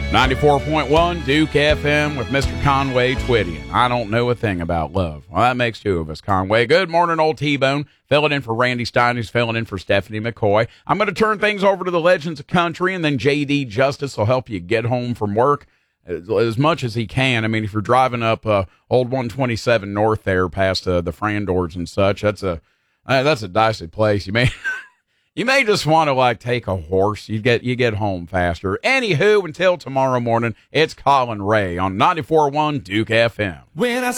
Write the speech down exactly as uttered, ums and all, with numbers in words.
ninety-four point one Duke F M with Mister Conway Twitty. I don't know a thing about love. Well, that makes two of us, Conway. Good morning, old T-Bone. Filling in for Randy Stein, who's filling in for Stephanie McCoy. I'm going to turn things over to the Legends of Country, and then J D Justice will help you get home from work as, as much as he can. I mean, if you're driving up uh, old one twenty-seven North there past uh, the Frandors and such, that's a uh, that's a dicey place. You may... You may just want to, like, take a horse. You get you get home faster. Anywho, until tomorrow morning, it's Colin Ray on ninety-four point one Duke F M. When I